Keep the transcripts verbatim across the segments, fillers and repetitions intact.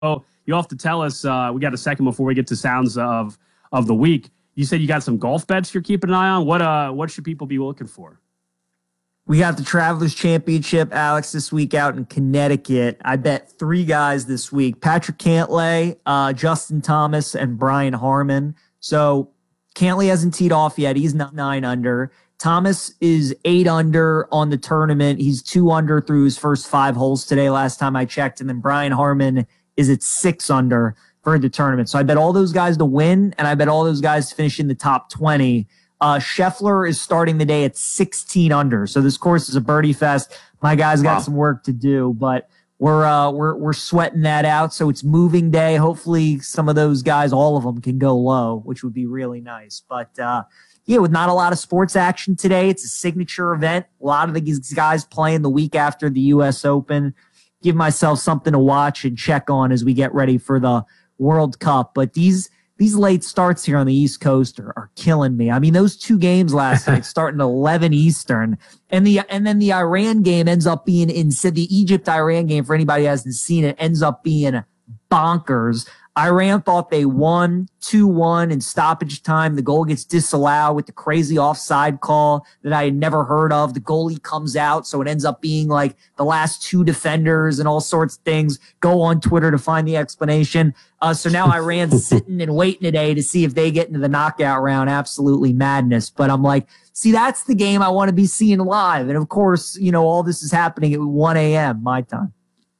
you'll have to tell us. Uh, we got a second before we get to sounds of of the week. You said you got some golf bets you're keeping an eye on. What uh, what should people be looking for? We got the Travelers Championship, Alex, this week out in Connecticut. I bet three guys this week: Patrick Cantlay, uh, Justin Thomas, and Brian Harman. So Cantlay hasn't teed off yet. He's not nine under. Thomas is eight under on the tournament. He's two under through his first five holes today, last time I checked. And then Brian Harman is at six under for the tournament. So I bet all those guys to win, and I bet all those guys to finish in the top twenty. Uh, Scheffler is starting the day at sixteen under. So this course is a birdie fest. My guys got wow. some work to do, but we're, uh, we're, we're sweating that out. So it's moving day. Hopefully some of those guys, all of them, can go low, which would be really nice. But, uh, yeah, with not a lot of sports action today, it's a signature event. A lot of these guys playing the week after the U S Open. Give myself something to watch and check on as we get ready for the World Cup. But these these late starts here on the East Coast are, are killing me. I mean, those two games last night starting at eleven Eastern, and the and then the Iran game ends up being in the Egypt-Iran game, for anybody who hasn't seen it, ends up being bonkers. Iran thought they won two one in stoppage time. The goal gets disallowed with the crazy offside call that I had never heard of. The goalie comes out, so it ends up being like the last two defenders and all sorts of things. Go on Twitter to find the explanation. Uh, so now Iran's sitting and waiting today to see if they get into the knockout round. Absolutely madness. But I'm like, see, that's the game I want to be seeing live. And of course, you know, all this is happening at one a.m. my time.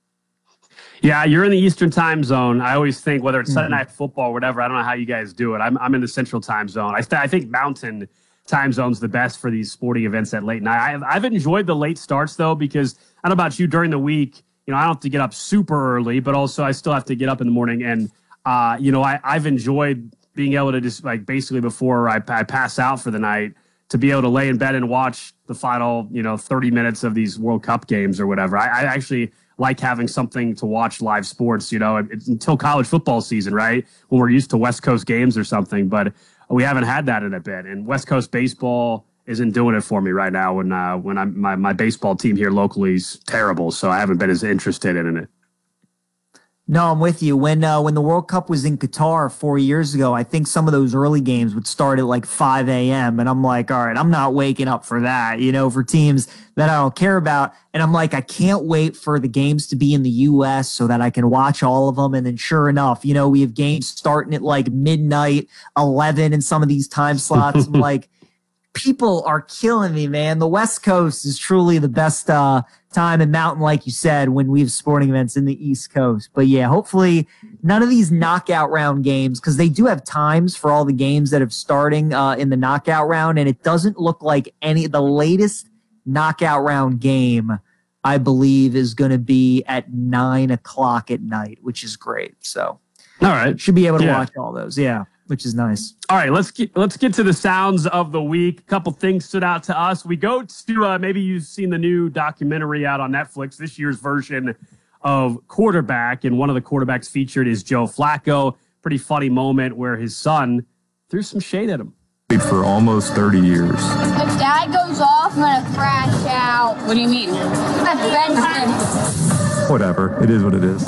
Yeah, you're in the Eastern time zone. I always think whether it's mm-hmm. Sunday night football or whatever, I don't know how you guys do it. I'm I'm in the Central time zone. I, th- I think Mountain time zone's the best for these sporting events at late night. I've, I've enjoyed the late starts, though, because I don't know about you, during the week, you know, I don't have to get up super early, but also I still have to get up in the morning. And, uh, you know, I, I've enjoyed being able to just, like, basically before I, I pass out for the night, to be able to lay in bed and watch the final, you know, thirty minutes of these World Cup games or whatever. I, I actually like having something to watch live sports, you know, it's until college football season, right? When we're used to West Coast games or something, but we haven't had that in a bit. And West Coast baseball isn't doing it for me right now when uh, when I'm, my, my baseball team here locally is terrible, so I haven't been as interested in it. No, I'm with you. When uh, when the World Cup was in Qatar four years ago, I think some of those early games would start at like five a.m. And I'm like, all right, I'm not waking up for that, you know, for teams that I don't care about. And I'm like, I can't wait for the games to be in the U S so that I can watch all of them. And then sure enough, you know, we have games starting at like midnight, eleven in some of these time slots. I'm like, people are killing me, man. The West Coast is truly the best uh, time in Mountain, like you said, when we have sporting events in the East Coast. But yeah, hopefully none of these knockout round games, because they do have times for all the games that have starting uh, in the knockout round, and it doesn't look like any the latest knockout round game, I believe, is going to be at nine o'clock at night, which is great. So, all right, should be able to yeah. watch all those. Yeah. Which is nice. All right, let's get let's get to the sounds of the week. A couple things stood out to us. We go to uh, maybe you've seen the new documentary out on Netflix, this year's version of Quarterback, and one of the quarterbacks featured is Joe Flacco. Pretty funny moment where his son threw some shade at him. For almost thirty years. If Dad goes off, I'm gonna crash out. What do you mean? I benched him. Whatever. It is what it is.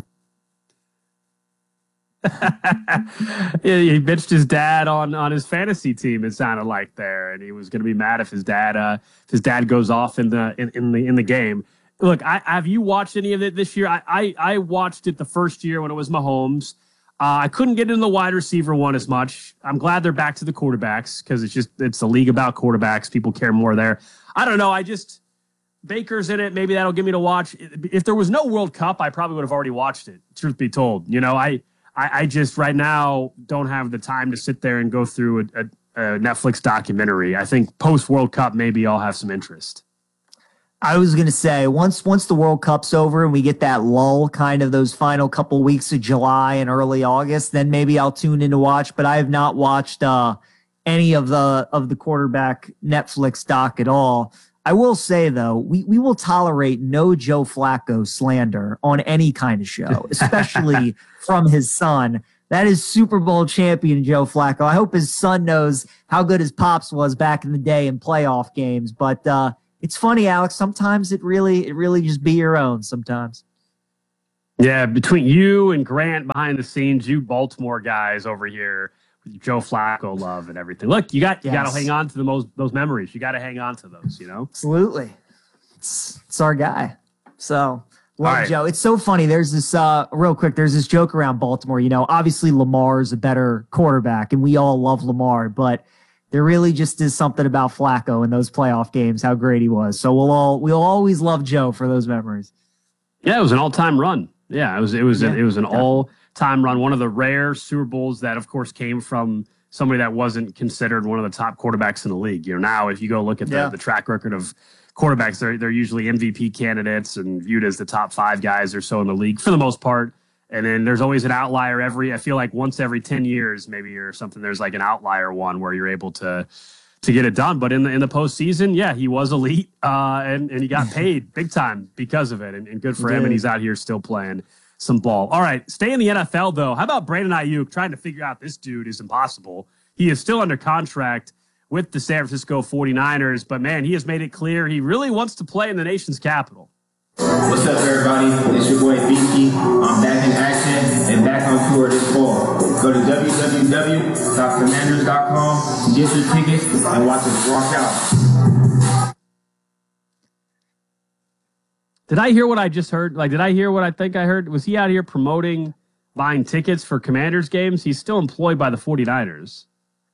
Yeah, he bitched his dad on, on his fantasy team. It sounded like there, and he was going to be mad if his dad uh, if his dad goes off in the in, in the in the game. Look, I, have you watched any of it this year? I, I I watched it the first year when it was Mahomes. Uh, I couldn't get into the wide receiver one as much. I'm glad they're back to the quarterbacks because it's just it's a league about quarterbacks. People care more there. I don't know. I just Baker's in it. Maybe that'll get me to watch. If there was no World Cup, I probably would have already watched it. Truth be told, you know, I. I, I just right now don't have the time to sit there and go through a, a, a Netflix documentary. I think post World Cup, maybe I'll have some interest. I was going to say once once the World Cup's over and we get that lull, kind of those final couple weeks of July and early August, then maybe I'll tune in to watch. But I have not watched uh, any of the of the quarterback Netflix doc at all. I will say, though, we, we will tolerate no Joe Flacco slander on any kind of show, especially from his son. That is Super Bowl champion Joe Flacco. I hope his son knows how good his pops was back in the day in playoff games. But uh, it's funny, Alex. Sometimes it really it really just be your own sometimes. Yeah, between you and Grant behind the scenes, you Baltimore guys over here, Joe Flacco love and everything. Look, you got you Yes. got to hang on to the most those memories. You got to hang on to those. You know, Absolutely. It's, it's our guy. So love right. Joe. It's so funny. There's this uh real quick, there's this joke around Baltimore. You know, obviously Lamar is a better quarterback and we all love Lamar, but there really just is something about Flacco in those playoff games, how great he was. So we'll all we'll always love Joe for those memories. Yeah, it was an all-time run. Yeah, it was it was Yeah, an, it was an definitely. all-time run. One of the rare Super Bowls that, of course, came from somebody that wasn't considered one of the top quarterbacks in the league. You know, now if you go look at the, Yeah. the track record of quarterbacks, they're they're usually M V P candidates and viewed as the top five guys or so in the league for the most part. And then there's always an outlier every. I feel like once every ten years, maybe or something. There's like an outlier one where you're able to to get it done. But in the in the postseason, yeah, he was elite, uh, and and he got paid big time because of it. And, and good for He him. did. And he's out here still playing some ball. All right, stay in the N F L though. How about Brandon Ayuk? Trying to figure out this dude is impossible. He is still under contract with the San Francisco forty-niners, but man, he has made it clear he really wants to play in the nation's capital. What's up, everybody? It's your boy Beaky. I'm back in action and back on tour this fall. Go to w w w dot commanders dot com, get your tickets, and watch us rock out. Did I hear what I just heard? Like, did I hear what I think I heard? Was he out here promoting buying tickets for Commanders games? He's still employed by the forty-niners.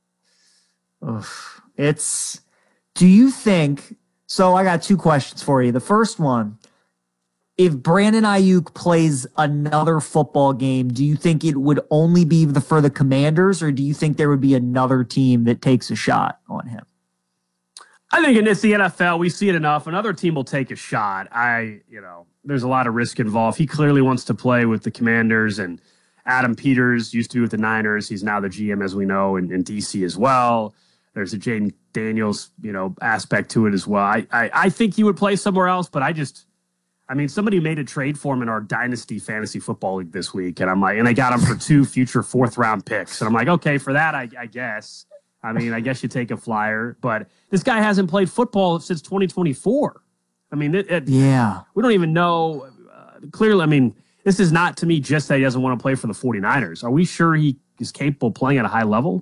Oof. It's, do you think, so I got two questions for you. The first one, if Brandon Ayuk plays another football game, do you think it would only be the, for the Commanders, or do you think there would be another team that takes a shot on him? I think in this the N F L, we see it enough. Another team will take a shot. I, you know, there's a lot of risk involved. He clearly wants to play with the Commanders, and Adam Peters used to be with the Niners. He's now the G M, as we know, in, in D C as well. There's a Jaden Daniels, you know, aspect to it as well. I, I, I think he would play somewhere else, but I just, I mean, somebody made a trade for him in our Dynasty Fantasy Football League this week, and I'm like, and they got him for two future fourth round picks, and I'm like, okay, for that, I, I guess. I mean, I guess you take a flyer, but this guy hasn't played football since twenty twenty-four. I mean, it, it, Yeah. we don't even know. Uh, clearly, I mean, this is not to me just that he doesn't want to play for the forty-niners. Are we sure he is capable of playing at a high level?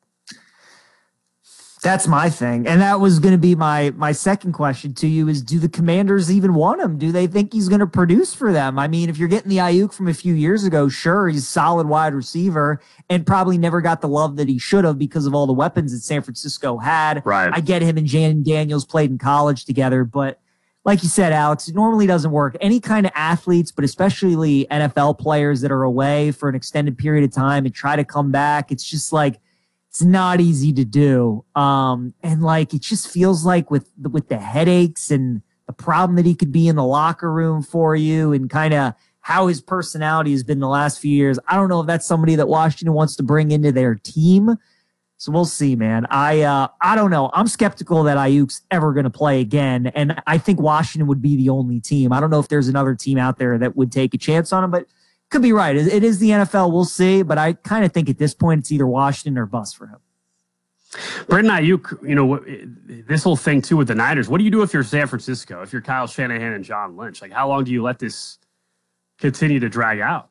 That's my thing. And that was going to be my my second question to you is, do the Commanders even want him? Do they think he's going to produce for them? I mean, if you're getting the Ayuk from a few years ago, sure, he's a solid wide receiver and probably never got the love that he should have because of all the weapons that San Francisco had. Right. I get him and Jan Daniels played in college together, but like you said, Alex, it normally doesn't work. Any kind of athletes, but especially N F L players that are away for an extended period of time and try to come back, it's just like, it's not easy to do. Um, and like, it just feels like with, the, with the headaches and the problem that he could be in the locker room for you and kind of how his personality has been the last few years. I don't know if that's somebody that Washington wants to bring into their team. So we'll see, man. I, uh, I don't know. I'm skeptical that Ayuk's ever going to play again. And I think Washington would be the only team. I don't know if there's another team out there that would take a chance on him, but could be right. It is the N F L. We'll see. But I kind of think at this point, it's either Washington or bust for him. Brandon Ayuk, you know, this whole thing too with the Niners, what do you do if you're San Francisco, if you're Kyle Shanahan and John Lynch? Like, how long do you let this continue to drag out?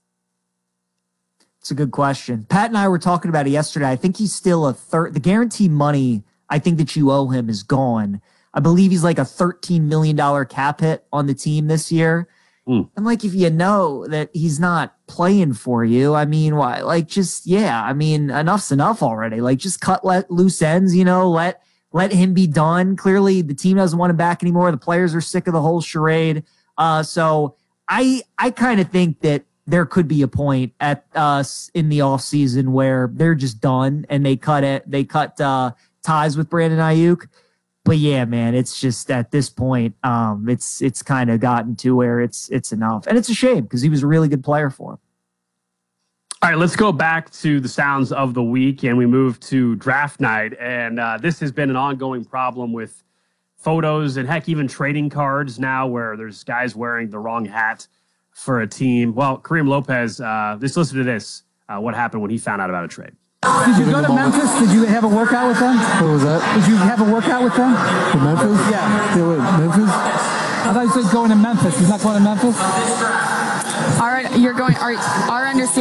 It's a good question. Pat and I were talking about it yesterday. I think he's still a third. The guarantee money I think that you owe him is gone. I believe he's like a thirteen million dollars cap hit on the team this year. Mm. And like, if you know that he's not playing for you, I mean, why? Like, just, yeah, I mean, enough's enough already. Like, just cut let loose ends, you know, let, let him be done. Clearly the team doesn't want him back anymore. The players are sick of the whole charade. Uh, so I, I kind of think that there could be a point at us uh, in the off season where they're just done and they cut it. They cut uh, ties with Brandon Ayuk. But yeah, man, it's just at this point, um, it's it's kind of gotten to where it's it's enough, and it's a shame because he was a really good player for him. All right, let's go back to the sounds of the week, and we move to draft night. And uh, this has been an ongoing problem with photos and heck, even trading cards now, where there's guys wearing the wrong hat for a team. Well, Kareem Lopez, uh, just listen to this. Uh, what happened when he found out about a trade? Did you go to Memphis? Did you have a workout with them? What was that? Did you have a workout with them? For Memphis? Yeah. Yeah, wait, Memphis? I thought you said going to Memphis. He's not going to Memphis? Our, you're going. Our, our understanding.